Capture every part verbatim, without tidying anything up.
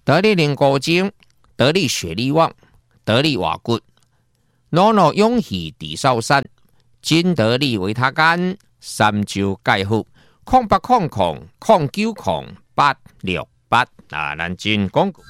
得力灵骨精，得力血力旺，得力瓦骨，诺诺勇气地少山，金得力维他干，三周钙好，空八空空空九空八六八啊，咱真广告。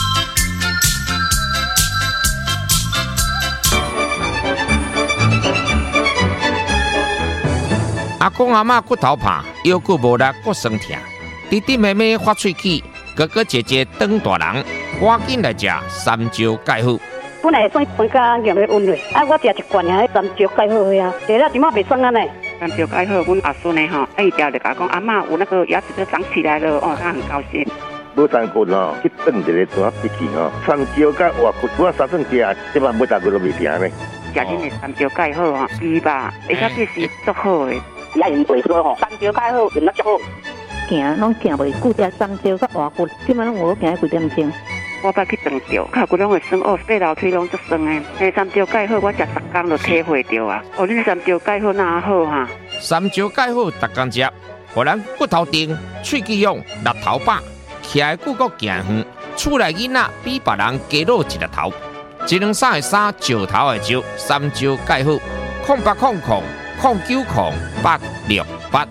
阿公阿嬷骨头怕，腰骨无力，骨酸痛，弟弟妹妹发喙齿，哥哥姐姐长大人，赶紧来食三招钙好。 本来算酸甲咸的温热，啊，我食一罐啊，三招钙好的啊，食了即马袂酸安尼。 三招钙好，阮阿孙呢吼，哎，条就甲讲阿嬷有那个牙齿都长起来了，哦，他很高兴。 无三骨吼，去炖一个大笔记吼，三招甲活骨，我三顿食，即摆每大骨都袂停呢。 食恁的三招钙好吼，猪吧，而且这是足好的。 也用袂错吼，三招钙好用得足好。 行拢行袂久，食三招甲活骨，即摆拢有行几点钟。 我捌去长着，脚骨拢会酸哦，爬楼梯拢足酸的。嘿，三招钙好，我食十工就体会着啊。哦，恁三招钙好哪好哈？ 三招钙好，逐工食，互咱骨头硬、喙齿勇、力头饱，徛的骨骼行远，厝内囡仔比别人加落一粒头。一两三的三，石头的石，三招钙好，空八空空空九空八六八。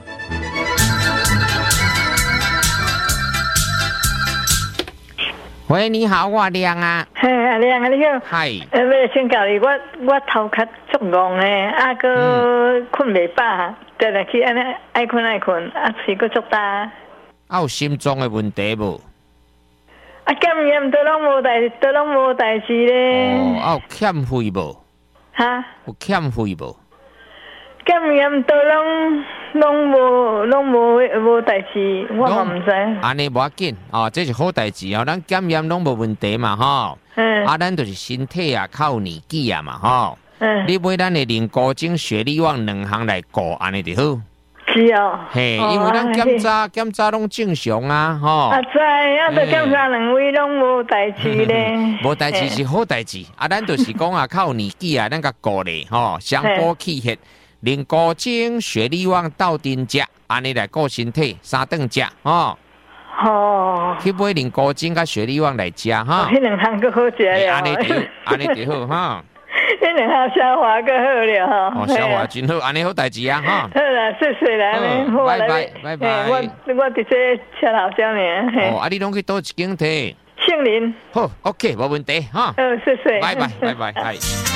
喂，你好，我亮啊。 嘿，阿亮啊，你好。 嗨。 呃，要请教你，我我头壳足戆的，啊，个困袂饱，常常去安尼爱困爱困，啊，睡个足大。 啊，有心脏的问题无？ 啊，减盐都拢无代，都拢无代志咧。 哦，啊，有欠费无？ 哈？ 有欠费无？ 减盐都拢拢无拢无无代志，我嘛唔知。 安尼无要紧哦，这是好代志哦。咱减盐拢无问题嘛吼。嗯。啊，咱就是身体啊靠年纪啊嘛吼。嗯。你买咱的灵骨精、血力旺两项来顾，安尼就好。 是哦。 嘿，因为咱检查检查拢正常啊吼。 啊知，啊，都检查两位拢无代志咧。 无代志是好代志，啊，咱就是讲啊靠年纪啊，咱甲顾咧吼，相补气血。灵骨精、血力旺、斗阵食，安尼来顾身体，三顿食吼。哦。去买灵骨精甲血力旺来食哈。 迄两项更好食了。 安尼就安尼就好哈。 迄两项消化更好了哈。 哦，消化真好，安尼好代志啊哈。 好啦，谢谢啦， 好，拜拜拜拜。 我我伫这车头上呢。 哦，啊，你拢去倒一间摕？ 杏林。 好 ，OK， 无问题哈。 好，谢谢。 拜拜拜拜，嗨。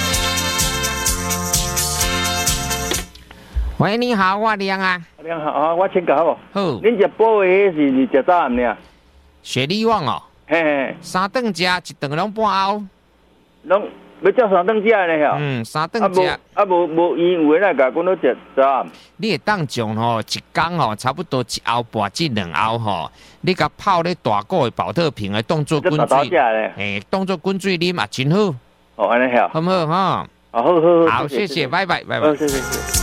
喂，你好，我亮啊。 亮好啊，我请教好。 好。 恁食补的迄是是食早暗呢？ 血力旺哦。 嘿嘿。 三顿食，一顿拢半漚。 拢要照三顿食呢晓。 嗯，三顿食。 啊无无伊有诶来甲讲要食早暗。 你会当种吼一工吼差不多一漚半至两漚吼，你甲泡咧大锅的保特瓶的当做滚水，诶，当做滚水啉也真好。 哦，安尼晓。 好唔好哈？ 好好好。 好，谢谢，拜拜，拜拜。 好，谢谢谢。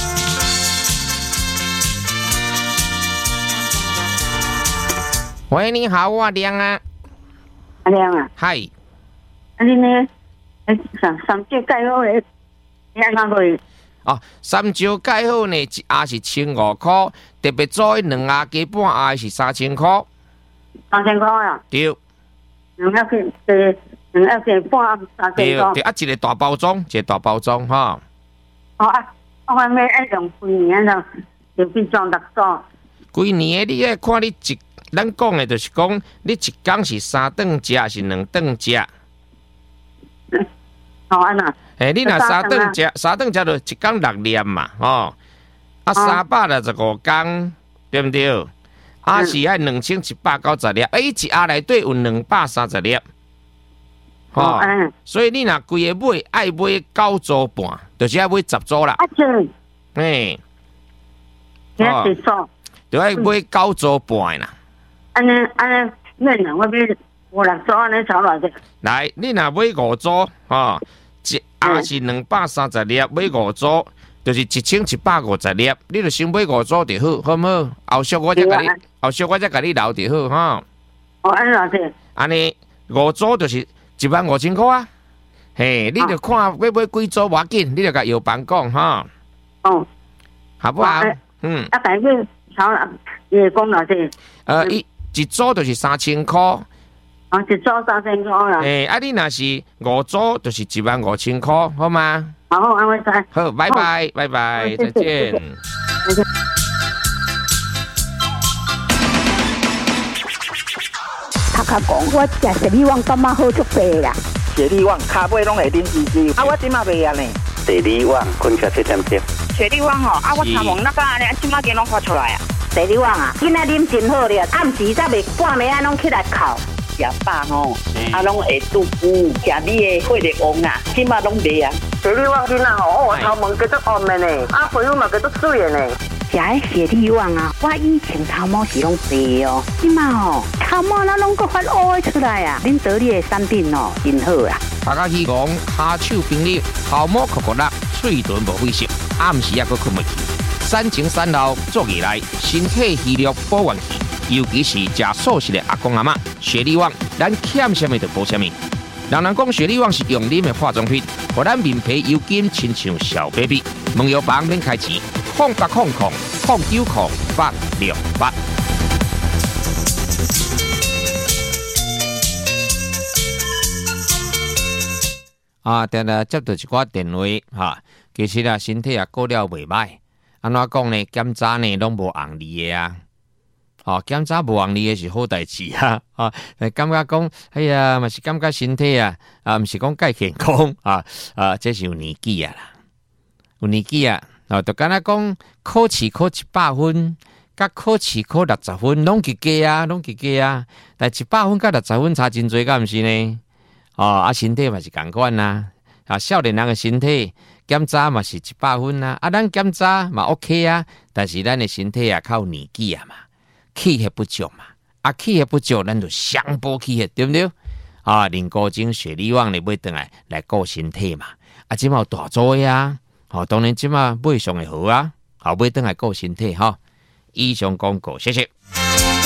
喂，你好，我亮啊。 阿亮啊。 嗨。 啊，你呢？三三招钙好诶，你安怎去？ 哦，三招钙好呢，一盒是千五块，特别做两盒加半盒是三千块。 三千块啊？ 对。 两盒去，呃，两盒去半三千块。 对对，啊，一个大包装，一个大包装哈。 哦啊，我讲要爱用几年了，就变装六装。 几年的你爱看你一。咱讲的就是讲，你一工是三顿食，是两顿食。 好安那？ 诶，你若三顿食，三顿食就一工六粒嘛，吼。啊，三百六十五工，对不对？啊，是爱两千一百九十粒，诶，一盒内底有两百三十粒。吼，所以你若规个买爱买九组半，就是爱买十组啦。 啊，对。 诶。 哦。几组？ 就爱买九组半啦。 安尼安尼，免啦，我买五六组安尼炒偌济。 来，你若买五组，吼，一盒是两百三十粒，买五组就是一千一百五十粒，你就先买五组就好，好唔好？后续我再甲你，后续我再甲你留就好，哈。 哦，安尼偌济？ 安尼五组就是一万五千块啊。嘿，你就看要买几组无要紧，你就甲药房讲，哈。哦。好不好？嗯。 啊，但是炒伊会讲偌济？ 呃，一。一组就是三千块， 啊，一组三千块啦。 诶、欸，啊，你若是五组，就是一万五千块，好吗？ 好，安慰知。 好，拜拜，拜拜，再见。 头壳讲，我食雪里旺感觉好足济啦。 雪里旺骹尾拢会啉滋滋，啊，我即马袂安尼。 雪里旺困觉七点钟。 雪里旺吼，啊，我参望那个安尼，即马间拢发出来啊。 雪里旺啊，今仔啉真好咧，暗时才袂半暝啊，拢起来哭。 食饱吼，啊，拢会肚腹，食你的血力旺啊，即马拢袂啊。 雪里旺囡仔吼，我头毛叫做红的呢，啊，皮肤嘛叫做水的呢。 食迄雪里旺啊，我以前头毛是拢白哦，即马吼头毛那拢搁发乌的出来啊！恁得你的产品哦，真好啊！ 大家希望下手平利，头毛酷酷辣，嘴唇无灰色，暗时也搁困袂去。产前产后做起来，身体虚弱保元气，尤其是食素食的阿公阿嬷，雪里旺咱欠什么就补什么。人人讲雪里旺是用啉的化妆品，互咱面皮油金亲像小 baby。问药房免开钱，空八空空空九空八六八。啊，定定接到一寡电话哈，其实啊身体啊过了袂歹，安怎讲呢？检查呢拢无红利的啊。哦，检查无红利的是好代志啊！啊，感觉讲，哎呀，嘛是感觉身体啊，啊，毋是讲介健康啊，啊，这是有年纪啊啦，有年纪啊，啊，就敢若讲考试考一百分，甲考试考六十分，拢是假啊，拢是假啊，但一百分甲六十分差真多，敢毋是呢？哦，啊，身体嘛是共款呐，啊，少年人的身体检查嘛是一百分啊，啊，咱检查嘛 OK 啊，但是咱的身体啊靠年纪啊嘛。气血不足嘛，啊气血不足，咱就上补气血，对不对？啊，林高精雪里旺你买回来来顾身体嘛，啊，即嘛有大做呀，哦，当然即嘛买上会好啊，好买回来顾身体哈。以上广告，谢谢。